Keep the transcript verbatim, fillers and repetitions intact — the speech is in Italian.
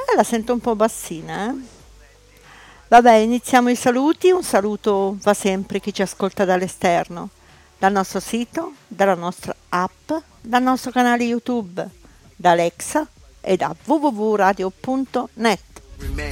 Eh, la sento un po' bassina, eh. Vabbè, iniziamo i saluti. Un saluto va sempre chi ci ascolta dall'esterno, dal nostro sito, dalla nostra app, dal nostro canale YouTube, da Alexa e da w w w punto radio punto net.